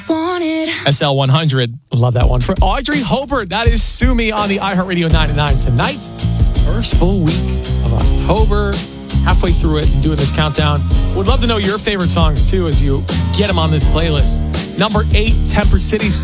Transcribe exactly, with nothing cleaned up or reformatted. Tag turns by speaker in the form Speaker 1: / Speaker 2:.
Speaker 1: wanted.
Speaker 2: S L one hundred.
Speaker 3: Love that one. For Audrey Hobart, that is Sue Me on the iHeartRadio ninety-nine tonight. First full week of October. Halfway through it and doing this countdown. Would love to know your favorite songs too as you get them on this playlist. Number eight, Temper City.